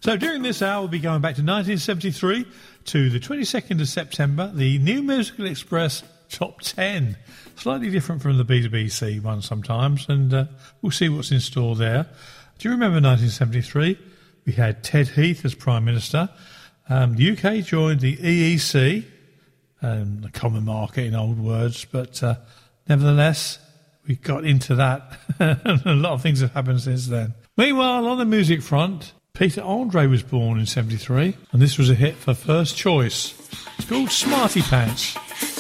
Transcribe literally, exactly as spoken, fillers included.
So during this hour, we'll be going back to nineteen seventy-three to the twenty-second of September, the New Musical Express Top ten. Slightly different from the B two B C one sometimes, and uh, we'll see what's in store there. Do you remember nineteen seventy-three? We had Ted Heath as Prime Minister. Um, the U K joined the E E C, um, the common market in old words, but uh, nevertheless, we got into that. A lot of things have happened since then. Meanwhile, on the music front, Peter Andre was born in seventy-three, and this was a hit for First Choice. It's called Smarty Pants.